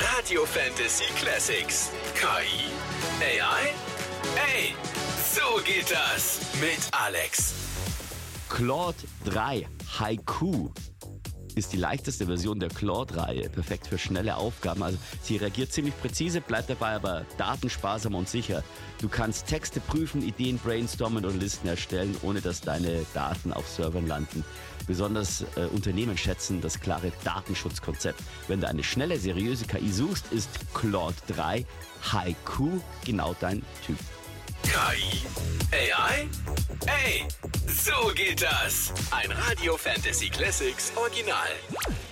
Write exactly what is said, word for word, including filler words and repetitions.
Radio Fantasy Classics. K I? A I? Ey, so geht das mit Alex. Claude drei Haiku ist die leichteste Version der Claude-Reihe. Perfekt für schnelle Aufgaben. Also sie reagiert ziemlich präzise, bleibt dabei aber datensparsam und sicher. Du kannst Texte prüfen, Ideen brainstormen und Listen erstellen, ohne dass deine Daten auf Servern landen. Besonders äh, Unternehmen schätzen das klare Datenschutzkonzept. Wenn du eine schnelle, seriöse K I suchst, ist Claude drei Haiku genau dein Typ. K I? A I? Ey, so geht das. Ein Radio Fantasy Classics Original.